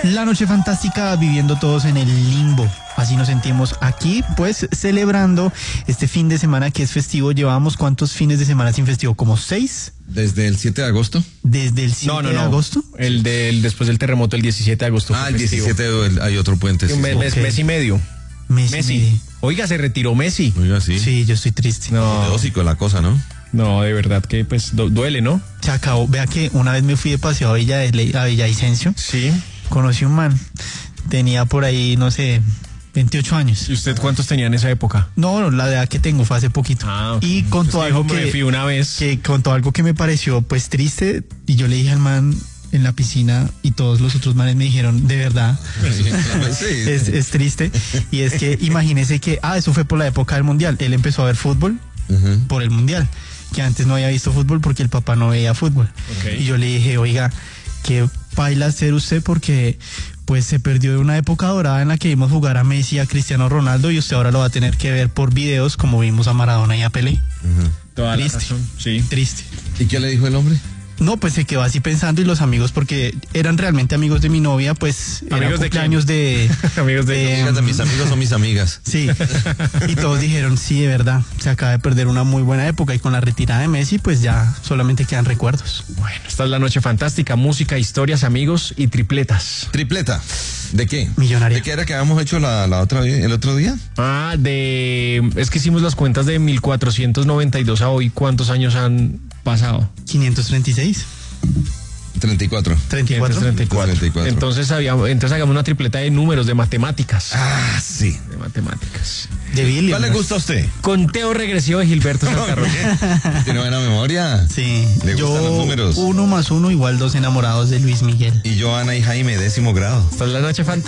La noche fantástica, viviendo todos en el limbo. Así nos sentimos aquí, pues celebrando este fin de semana que es festivo. Llevamos ¿cuántos fines de semana sin festivo? ¿Como 6? ¿Desde el 7 de agosto? ¿Desde el 7 de agosto? Después del terremoto, el 17 de agosto. El 17 hay otro puente. Sí, mes y medio. Messi. Oiga, se retiró Messi. Oiga, sí. Sí, yo estoy triste. No. Tóxico la cosa, ¿no? No, de verdad que pues duele, ¿no? Se acabó. Vea que una vez me fui de paseo a Villavicencio. Sí. Conocí un man. Tenía por ahí, no sé, 28 años. ¿Y usted cuántos tenía en esa época? No, la edad que tengo fue hace poquito. Okay. Y contó algo me fui una vez. que contó algo que me pareció pues triste, y yo le dije al man en la piscina, y todos los otros manes me dijeron, de verdad, Sí. es triste. Y es que imagínese que, eso fue por la época del Mundial. Él empezó a ver fútbol por el Mundial, que antes no había visto fútbol porque el papá no veía fútbol. Okay. Y yo le dije, oiga, qué paila ser usted, porque pues se perdió de una época dorada en la que vimos jugar a Messi, a Cristiano Ronaldo, y usted ahora lo va a tener que ver por videos como vimos a Maradona y a Pelé. Toda Triste. la razón. Sí. Triste. ¿Y qué le dijo el hombre? No, pues se quedó así pensando, y los amigos, porque eran realmente amigos de mi novia, pues eran ¿Amigos de cumpleaños de amigos de Mis amigos son mis amigas. Sí, y todos dijeron, sí, de verdad, se acaba de perder una muy buena época, y con la retirada de Messi, pues ya solamente quedan recuerdos. Bueno, esta es la noche fantástica, música, historias, amigos y tripletas. ¿Tripleta? ¿De qué? Millonaria. ¿De qué era que habíamos hecho el otro día? Es que hicimos las cuentas de 1492 a hoy. ¿Cuántos años han pasado? 536. 34. 34. 534. Entonces hagamos una tripleta de números, de matemáticas. Sí. De matemáticas. De Billy. ¿Cuál le gusta a usted? Conteo regresivo de Gilberto Santa Rosa. Tiene buena memoria. Sí. Le gustan los números. 1 más 1 = 2 enamorados de Luis Miguel. Y yo, Ana y Jaime, 10º grado. Esta es la noche fantástica.